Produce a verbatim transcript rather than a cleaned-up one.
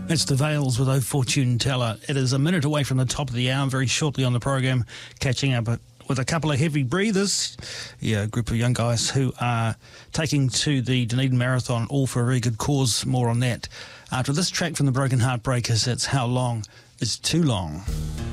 It's the Vales with O Fortune Teller. It is a minute away from the top of the hour. Very shortly on the program, catching up with a couple of heavy breathers. Yeah, a group of young guys who are taking to the Dunedin Marathon, all for a very good cause. More on that after this track from the Broken Heart Breakers. It's How Long Is Too Long.